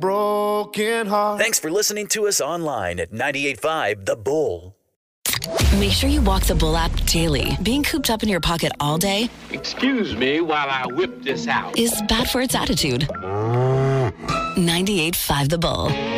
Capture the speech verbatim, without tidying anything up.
broken heart. Thanks for listening to us online at ninety-eight point five The Bull. Make sure you walk the Bull app daily. Being cooped up in your pocket all day Excuse me while I whip this out. is bad for its attitude. ninety-eight point five The Bull.